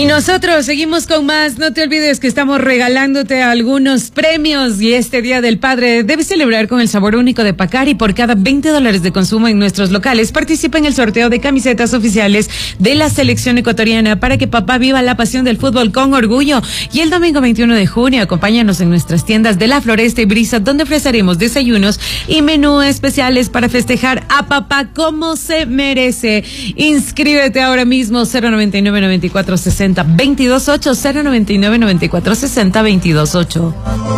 Nosotros seguimos con más. No te olvides que estamos regalándote algunos premios y este Día del Padre debes celebrar con el sabor único de Pacari. Por cada $20 de consumo en nuestros locales, participa en el sorteo de camisetas oficiales de la selección ecuatoriana para que papá viva la pasión del fútbol con orgullo. Y el domingo 21 de junio, acompáñanos en nuestras tiendas de La Floresta y Brisa, donde ofreceremos desayunos y menú especiales para festejar a papá como se merece. Inscríbete ahora mismo, 099-9460-228, 099-9460-228.